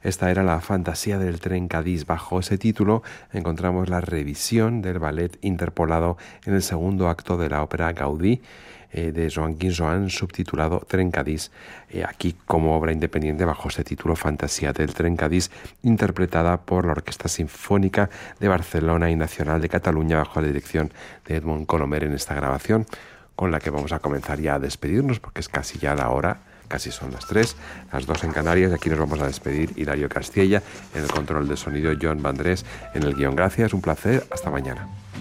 Esta era la Fantasía del Trencadís. Bajo ese título encontramos la revisión del ballet interpolado en el segundo acto de la ópera Gaudí de Joan Guijoan, subtitulado Trencadís, aquí como obra independiente bajo ese título Fantasía del Trencadís, interpretada por la Orquesta Sinfónica de Barcelona y Nacional de Cataluña bajo la dirección de Edmond Colomer en esta grabación, con la que vamos a comenzar ya a despedirnos porque es casi ya la hora. Casi son las 3, las 2 en Canarias, y aquí nos vamos a despedir. Hilario Castilla, en el control de sonido John Vandrés, en el guión. Gracias, un placer, hasta mañana.